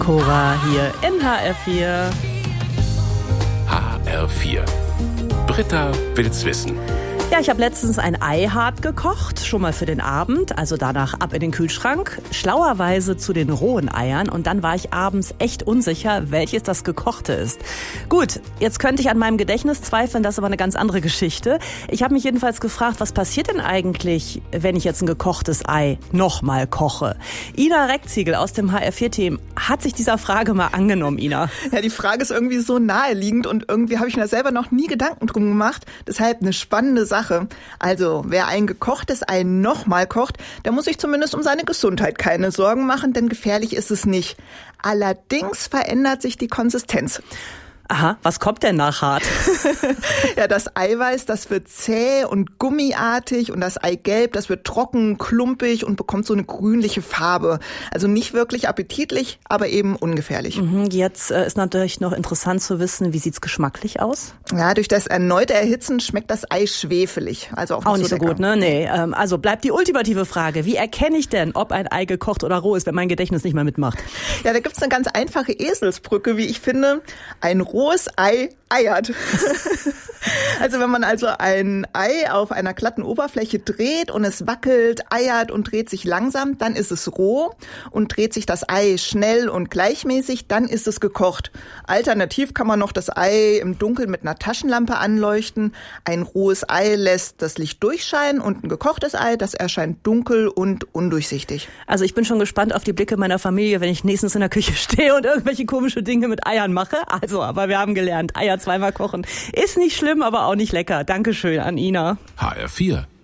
Cora hier in HR4. HR4. Britta will's wissen. Ja, ich habe letztens ein Ei hart gekocht, schon mal für den Abend, also danach ab in den Kühlschrank, schlauerweise zu den rohen Eiern und dann war ich abends echt unsicher, welches das gekochte ist. Gut, jetzt könnte ich an meinem Gedächtnis zweifeln, das ist aber eine ganz andere Geschichte. Ich habe mich jedenfalls gefragt, was passiert denn eigentlich, wenn ich jetzt ein gekochtes Ei nochmal koche? Ina Reckziegel aus dem HR4-Team hat sich dieser Frage mal angenommen, Ina. Ja, die Frage ist irgendwie so naheliegend und irgendwie habe ich mir da selber noch nie Gedanken drum gemacht, deshalb eine spannende Sache. Also, wer ein gekochtes Ei nochmal kocht, der muss sich zumindest um seine Gesundheit keine Sorgen machen, denn gefährlich ist es nicht. Allerdings verändert sich die Konsistenz. Aha, was kommt denn nach hart? Ja, das Eiweiß, das wird zäh und gummiartig und das Eigelb, das wird trocken, klumpig und bekommt so eine grünliche Farbe. Also nicht wirklich appetitlich, aber eben ungefährlich. Jetzt ist natürlich noch interessant zu wissen, wie sieht's geschmacklich aus? Ja, durch das erneute Erhitzen schmeckt das Ei schwefelig. Also auch nicht so lecker. Gut, ne? Nee, also bleibt die ultimative Frage. Wie erkenne ich denn, ob ein Ei gekocht oder roh ist, wenn mein Gedächtnis nicht mehr mitmacht? Ja, da gibt's eine ganz einfache Eselsbrücke, wie ich finde. Ein rohes Ei eiert. Also wenn man also ein Ei auf einer glatten Oberfläche dreht und es wackelt, eiert und dreht sich langsam, dann ist es roh, und dreht sich das Ei schnell und gleichmäßig, dann ist es gekocht. Alternativ kann man noch das Ei im Dunkeln mit einer Taschenlampe anleuchten. Ein rohes Ei lässt das Licht durchscheinen und ein gekochtes Ei, das erscheint dunkel und undurchsichtig. Also ich bin schon gespannt auf die Blicke meiner Familie, wenn ich nächstens in der Küche stehe und irgendwelche komische Dinge mit Eiern mache. Also, aber wir haben gelernt, Eier zweimal kochen ist nicht schlimm, aber auch nicht lecker. Dankeschön an Ina. HR4.